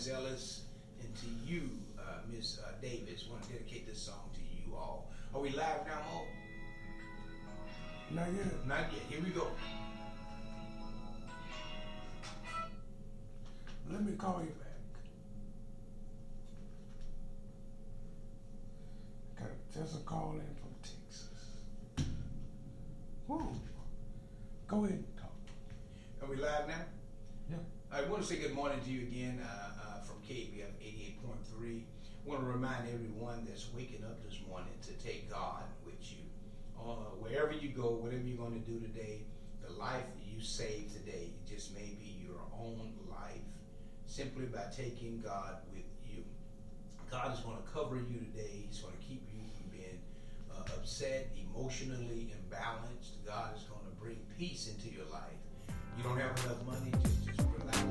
Miss Ellis, and to you, Miss Davis. Want to dedicate this song to you all. Are we live now, Mo? Not yet. Not yet. Here we go. Let me call you back. Got just a call in from Texas. Whoa. Go ahead and talk. Are we live now? Yeah. I want to say good morning to you again from KBF 88.3. I want to remind everyone that's waking up this morning to take God with you. Wherever you go, whatever you're going to do today, the life you save today just may be your own life simply by taking God with you. God is going to cover you today. He's going to keep you from being upset, emotionally imbalanced. God is going to bring peace into your life. You don't have enough money, just relax.